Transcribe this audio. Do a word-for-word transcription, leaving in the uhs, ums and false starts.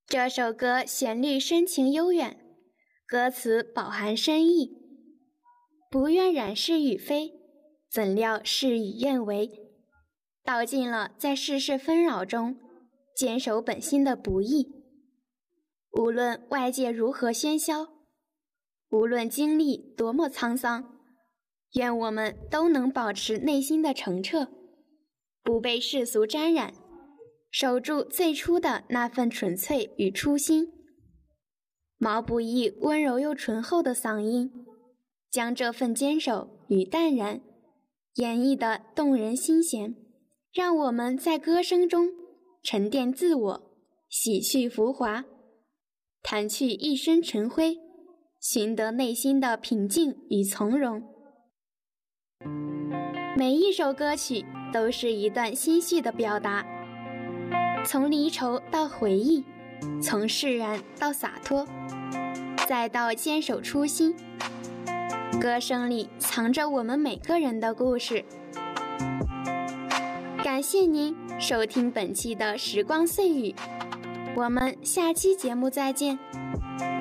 这首歌旋律深情悠远，歌词饱含深意。不愿染世与非，怎料事与愿违，道尽了在世事纷扰中坚守本心的不易。无论外界如何喧嚣，无论经历多么沧桑，愿我们都能保持内心的澄澈，不被世俗沾染，守住最初的那份纯粹与初心。毛不易温柔又醇厚的嗓音，将这份坚守与淡然演绎得动人心弦，让我们在歌声中沉淀自我，洗去浮华，掸去一身尘灰，寻得内心的平静与从容。每一首歌曲都是一段心绪的表达，从离愁到回忆，从释然到洒脱，再到坚守初心。歌声里藏着我们每个人的故事。感谢您收听本期的时光碎语，我们下期节目再见。